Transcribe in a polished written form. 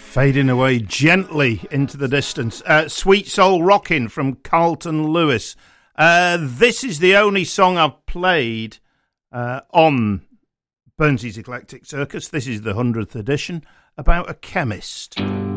Fading away gently into the distance. Sweet Soul Rockin' from Carlton Lewis. This is the only song I've played on Burnsy's Eclectic Circus. This is the 100th edition, about a chemist.